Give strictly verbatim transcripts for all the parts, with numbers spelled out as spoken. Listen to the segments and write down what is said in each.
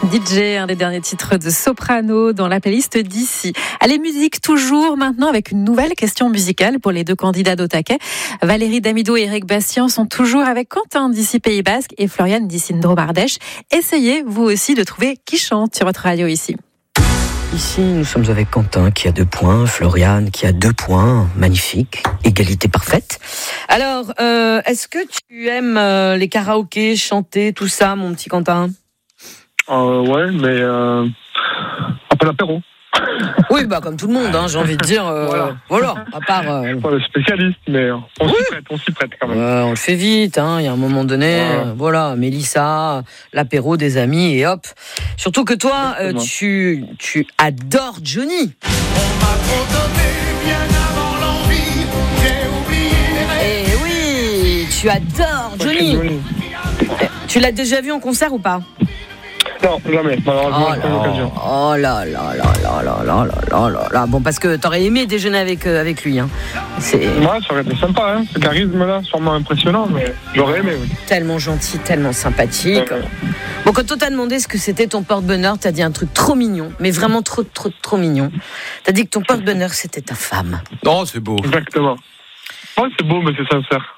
D J, un des derniers titres de Soprano dans la playlist d'ici. Allez, musique toujours maintenant avec une nouvelle question musicale pour les deux candidats d'Au-Taquet. Valérie Damido et Eric Bastien sont toujours avec Quentin d'ici Pays Basque et Florian d'ici Ndro-Bardèche. Essayez vous aussi de trouver qui chante sur votre radio ici. Ici, nous sommes avec Quentin qui a deux points, Florian qui a deux points, magnifique, égalité parfaite. Alors, euh, est-ce que tu aimes euh, les karaokés, chanter, tout ça, mon petit Quentin ? Euh, ouais, mais euh, un peu l'apéro. Oui, bah comme tout le monde, hein, j'ai envie de dire. Euh, voilà. voilà, à part. Euh... Je suis pas le spécialiste, mais on oui. s'y prête, on s'y prête quand même. Ouais, on le fait vite, hein. Il y a un moment donné, ouais. euh, voilà, Mélissa, l'apéro des amis et hop. Surtout que toi, euh, tu tu adores Johnny. On m'a trop donné bien avant l'envie, j'ai oublié les rêves. Eh oui, tu adores Johnny. Johnny. Tu l'as déjà vu en concert ou pas ? Non, jamais, malheureusement, oh, pas l'occasion. Oh là là là là là là là là là. Bon, parce que t'aurais aimé déjeuner avec, euh, avec lui, hein. C'est... Ouais, ça aurait été sympa, hein. Ce charisme-là, sûrement impressionnant, mais j'aurais aimé, oui. Tellement gentil, tellement sympathique. Ouais. Bon, quand on t'a demandé ce que c'était ton porte-bonheur, t'as dit un truc trop mignon, mais vraiment trop, trop, trop mignon. T'as dit que ton porte-bonheur, c'était ta femme. Oh, c'est beau. Exactement. Ouais, c'est beau, mais c'est sincère.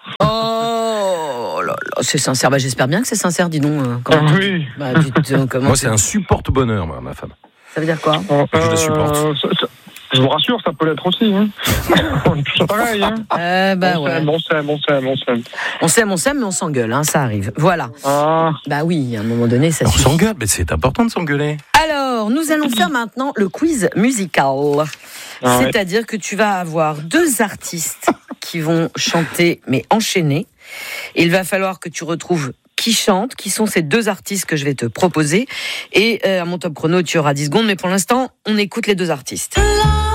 Oh là là, c'est sincère. Bah, j'espère bien que c'est sincère, dis donc. Euh, ah, oui. Bah, dites, euh, comment moi, c'est un supporte-bonheur, moi, ma femme. Ça veut dire quoi ? euh, Je la supporte. Ça, ça, je vous rassure, ça peut l'être aussi. Hein. C'est pareil. Hein. Euh, bah, on, ouais. s'aime, on s'aime, on s'aime, on s'aime. On s'aime, on s'aime, mais on s'engueule, hein, ça arrive. Voilà. Ah. Bah oui, à un moment donné, ça on suffit. s'engueule, mais c'est important de s'engueuler. Alors, nous allons faire maintenant le quiz musical. Ah, c'est-à-dire ouais. que tu vas avoir deux artistes qui vont chanter, mais enchaîner. Il va falloir que tu retrouves qui chante, qui sont ces deux artistes que je vais te proposer. Et euh, à mon top chrono, tu auras dix secondes, mais pour l'instant, on écoute les deux artistes.